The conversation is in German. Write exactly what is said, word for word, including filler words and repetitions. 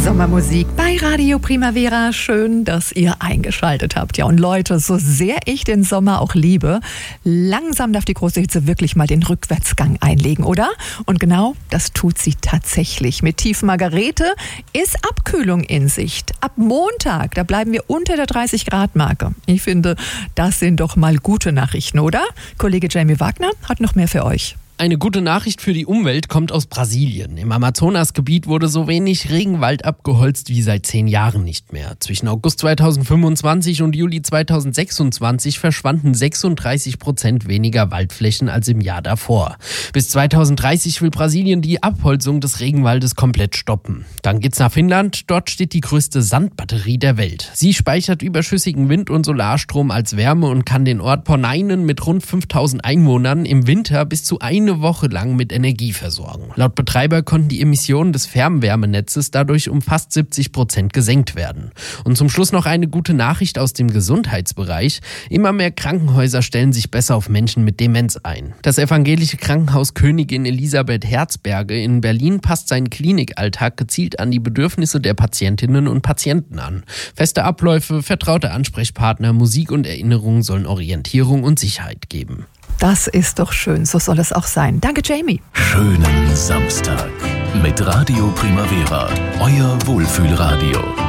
Sommermusik bei Radio Primavera. Schön, dass ihr eingeschaltet habt. Ja, und Leute, so sehr ich den Sommer auch liebe, langsam darf die große Hitze wirklich mal den Rückwärtsgang einlegen, oder? Und genau das tut sie tatsächlich. Mit Tief Margarete ist Abkühlung in Sicht. Ab Montag, da bleiben wir unter der dreißig Grad Marke. Ich finde, das sind doch mal gute Nachrichten, oder? Kollege Jamie Wagner hat noch mehr für euch. Eine gute Nachricht für die Umwelt kommt aus Brasilien. Im Amazonasgebiet wurde so wenig Regenwald abgeholzt wie seit zehn Jahren nicht mehr. Zwischen August zweitausendfünfundzwanzig und Juli zweitausendsechsundzwanzig verschwanden sechsunddreißig Prozent weniger Waldflächen als im Jahr davor. Bis zweitausenddreißig will Brasilien die Abholzung des Regenwaldes komplett stoppen. Dann geht's nach Finnland. Dort steht die größte Sandbatterie der Welt. Sie speichert überschüssigen Wind- und Solarstrom als Wärme und kann den Ort Pornainen mit rund fünftausend Einwohnern im Winter bis zu eine Woche lang mit Energie versorgen. Laut Betreiber konnten die Emissionen des Fernwärmenetzes dadurch um fast siebzig Prozent gesenkt werden. Und zum Schluss noch eine gute Nachricht aus dem Gesundheitsbereich. Immer mehr Krankenhäuser stellen sich besser auf Menschen mit Demenz ein. Das evangelische Krankenhaus Königin Elisabeth Herzberge in Berlin passt seinen Klinikalltag gezielt an die Bedürfnisse der Patientinnen und Patienten an. Feste Abläufe, vertraute Ansprechpartner, Musik und Erinnerungen sollen Orientierung und Sicherheit geben. Das ist doch schön, so soll es auch sein. Danke, Jamie. Schönen Samstag mit Radio Primavera, euer Wohlfühlradio.